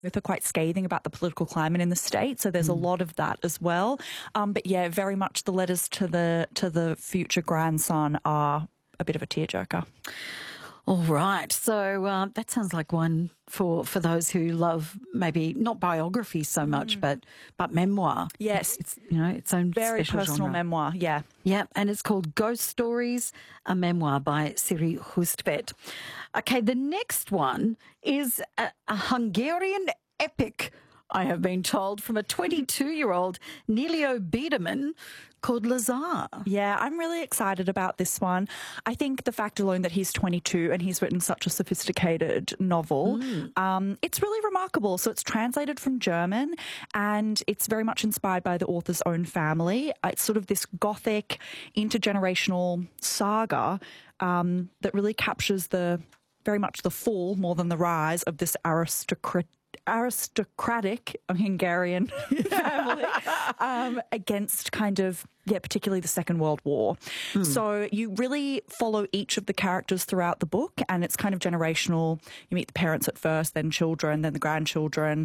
both are quite scathing about the political climate in the state, so there's a lot of that as well. But yeah, very much the letters to the future grandson are a bit of a tearjerker. All right, so that sounds like one for those who love maybe not biography so much, but memoir. Yes, it's its own very special personal genre. memoir. Yeah, yeah, and it's called Ghost Stories, a memoir by Siri Hustvedt. Okay, the next one is a Hungarian epic, I have been told, from a 22-year-old Nelio Biederman called Lazar. Yeah, I'm really excited about this one. I think the fact alone that he's 22 and he's written such a sophisticated novel, it's really remarkable. So it's translated from German and it's very much inspired by the author's own family. It's sort of this gothic, intergenerational saga that really captures very much the fall more than the rise of this aristocratic Hungarian family against particularly the Second World War. So you really follow each of the characters throughout the book, and it's kind of generational. You meet the parents at first, then children, then the grandchildren.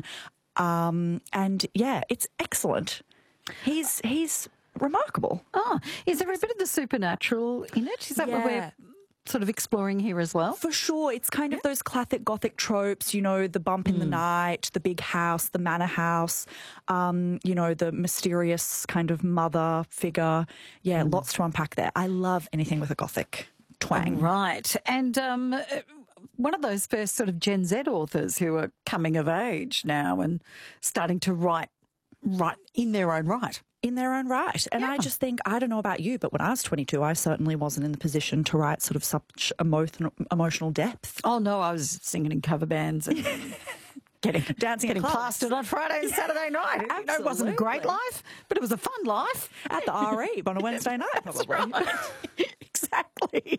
And yeah, it's excellent. He's remarkable. Oh, is there a bit of the supernatural in it? Is that what we're sort of exploring here as well? For sure. It's kind of those classic Gothic tropes, the bump in the night, the big house, the manor house, the mysterious kind of mother figure. Yeah, lots to unpack there. I love anything with a Gothic twang. Right. And one of those first sort of Gen Z authors who are coming of age now and starting to write in their own right. In their own right. And I just think, I don't know about you, but when I was 22, I certainly wasn't in the position to write sort of such emotional depth. Oh, no, I was singing in cover bands and dancing getting plastered on Friday and Saturday night. Absolutely. It wasn't a great life, but it was a fun life. At the R.E.B. on a Wednesday night, probably. Right. Exactly.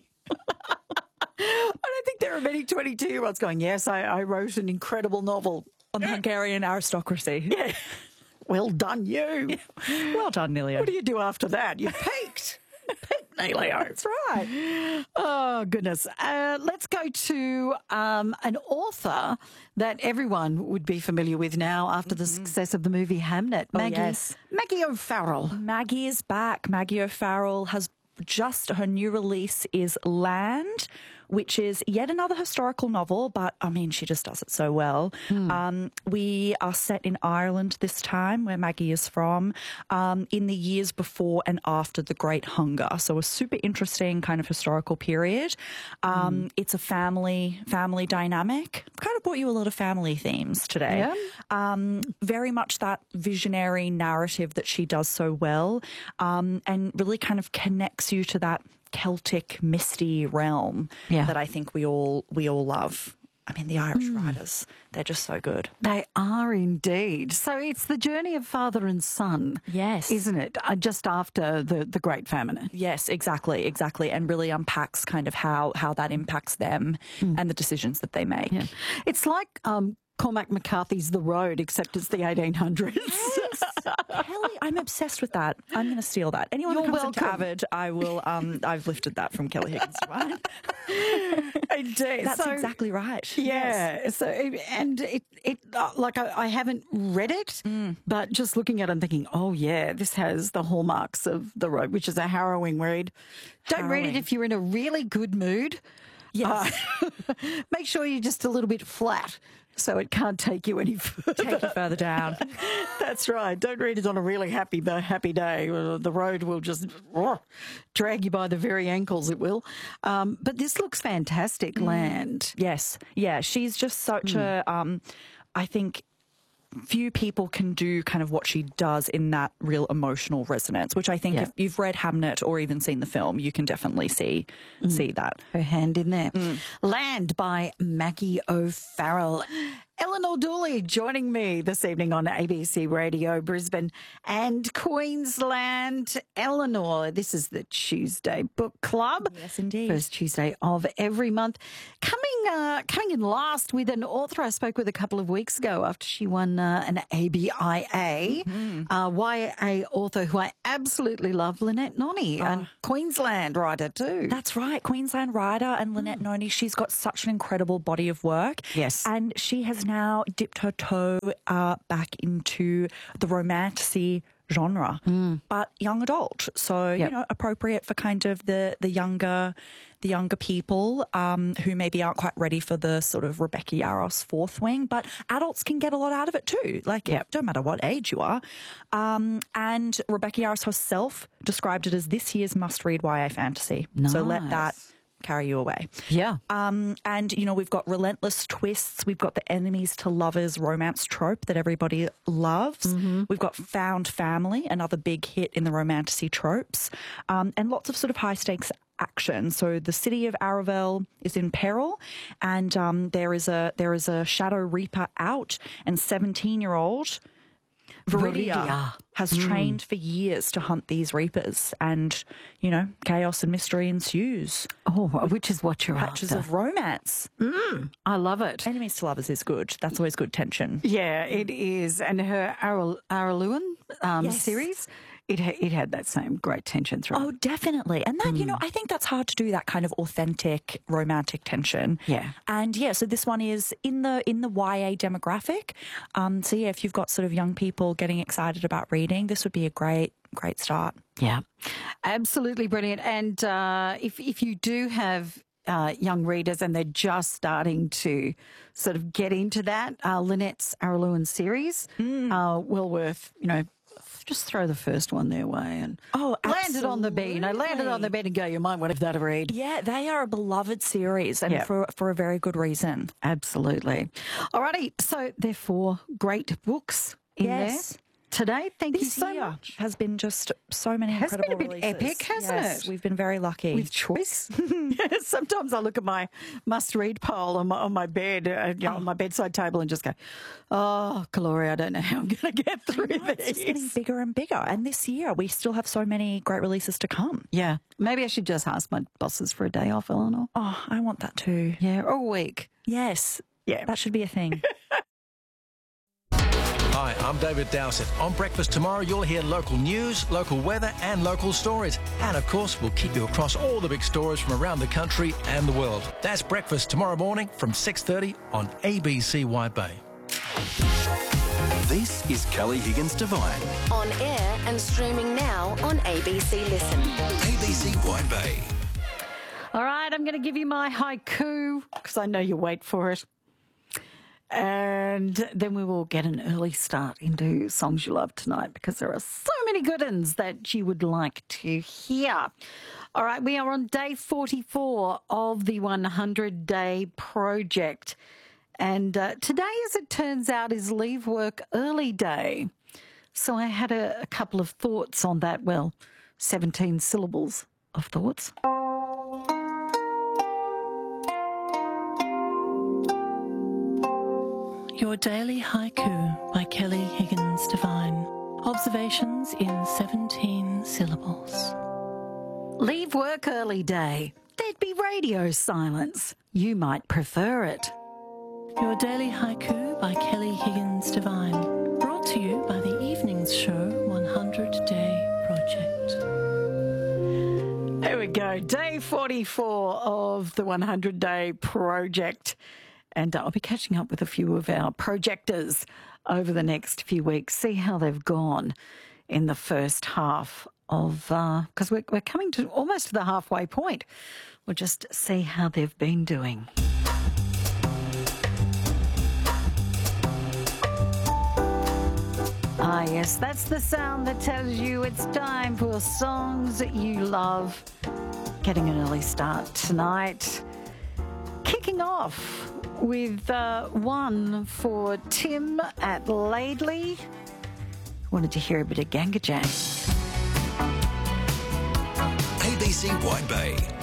I don't think there are many 22-year-olds going, yes, I wrote an incredible novel on the Hungarian aristocracy. Yeah. Well done, you. Yeah. Well done, Nelio. What do you do after that? You peaked. Peaked, Nelio. That's right. Oh, goodness. Let's go to an author that everyone would be familiar with now after the success of the movie Hamnet. Maggie O'Farrell. Maggie is back. Maggie O'Farrell has her new release is Land, which is yet another historical novel, but I mean, she just does it so well. We are set in Ireland this time, where Maggie is from, in the years before and after the Great Hunger. So a super interesting kind of historical period. It's a family dynamic. I've kind of brought you a lot of family themes today. Yeah. Very much that visionary narrative that she does so well, and really kind of connects you to that Celtic misty realm that I think we all love. I mean, the Irish writers, they're just so good. They are indeed. So it's the journey of father and son. Yes. Isn't it? Just after the Great Famine. Yes, exactly. And really unpacks kind of how that impacts them and the decisions that they make. Yeah. It's like Cormac McCarthy's The Road, except it's the 1800s. Yes. Kelly, I'm obsessed with that. I'm going to steal that. Anyone who comes into Avid, I will. I've lifted that from Kelly Higgins. Indeed. That's exactly right. Yeah. Yes. So, and it like I haven't read it, but just looking at it and thinking, oh yeah, this has the hallmarks of The Road, which is a harrowing read. Don't read it if you're in a really good mood. Yes. Make sure you're just a little bit flat so it can't take you any further. Take you further down. That's right. Don't read it on a really happy day. The Road will just drag you by the very ankles, it will. But this looks fantastic, Land. Yes. Yeah, she's just such a, I think, few people can do kind of what she does in that real emotional resonance, which I think if you've read Hamnet or even seen the film, you can definitely see that. Her hand in there. Land by Maggie O'Farrell. Eleanor Dooley joining me this evening on ABC Radio Brisbane and Queensland. Eleanor, this is the Tuesday Book Club. Yes, indeed. First Tuesday of every month. Coming in last with an author I spoke with a couple of weeks ago after she won an ABIA. YA author who I absolutely love, Lynette Noni, and Queensland writer too. That's right, Queensland writer and Lynette Noni. She's got such an incredible body of work. Yes. And she has now dipped her toe back into the romantasy genre, but young adult. So, you know, appropriate for kind of the younger people who maybe aren't quite ready for the sort of Rebecca Yarros fourth wing, but adults can get a lot out of it too. Like, it don't matter what age you are. And Rebecca Yarros herself described it as this year's must-read YA fantasy. Nice. So let that carry you away. Yeah. And, you know, we've got relentless twists. We've got the enemies to lovers romance trope that everybody loves. We've got found family, another big hit in the romantasy tropes, and lots of sort of high-stakes action. So the city of Aravel is in peril, and there is a Shadow Reaper out, and 17-year-old Viridia has trained for years to hunt these Reapers, and, you know, chaos and mystery ensues. Oh, which is what you're Patches after. of romance. I love it. Enemies to lovers is good. That's always good tension. Yeah, it is. And her Araluan series, it had that same great tension through. Oh, definitely. And that, you know, I think that's hard to do, that kind of authentic romantic tension. Yeah. And so this one is in the YA demographic. So yeah, if you've got sort of young people getting excited about reading, this would be a great start. Yeah, absolutely brilliant. And if you do have young readers and they're just starting to sort of get into that, Lynette's Araluan series, well worth, you know, just throw the first one their way and land it on the bed. You know, land it on the bed and go, you might want to have that read. Yeah, they are a beloved series, and for a very good reason. Absolutely. Alrighty, so there are 4 great books in there today. Thank you so much. Has been just so many incredible releases. Has been a bit epic, hasn't it? We've been very lucky. With choice. Sometimes I look at my must-read pile on my bed, on my bedside table, and just go, oh, Gloria, I don't know how I'm going to get through this. It's just getting bigger and bigger. And this year, we still have so many great releases to come. Yeah. Maybe I should just ask my bosses for a day off, Eleanor. Oh, I want that too. Yeah, or a week. Yes. Yeah. That should be a thing. Hi, I'm David Dowsett. On Breakfast Tomorrow, you'll hear local news, local weather and local stories. And, of course, we'll keep you across all the big stories from around the country and the world. That's Breakfast tomorrow morning from 6:30 on ABC White Bay. This is Kelly Higgins Divine. On air and streaming now on ABC Listen. ABC White Bay. All right, I'm going to give you my haiku because I know you wait for it. And then we will get an early start into Songs You Love tonight because there are so many good ones that you would like to hear. All right, we are on day 44 of the 100-day project. And today, as it turns out, is Leave Work Early Day. So I had a couple of thoughts on that. Well, 17 syllables of thoughts. Your Daily Haiku by Kelly Higgins Divine. Observations in 17 syllables. Leave work early day. There'd be radio silence. You might prefer it. Your Daily Haiku by Kelly Higgins Divine. Brought to you by the Evenings Show 100-Day Project. There we go. Day 44 of the 100-Day Project. And I'll be catching up with a few of our projectors over the next few weeks, see how they've gone in the first half of, because we're coming to almost to the halfway point. We'll just see how they've been doing. Ah, yes, that's the sound that tells you it's time for Songs That You Love. Getting an early start tonight. Kicking off with one for Tim at Laidley. Wanted to hear a bit of Ganga Jang. ABC White Bay.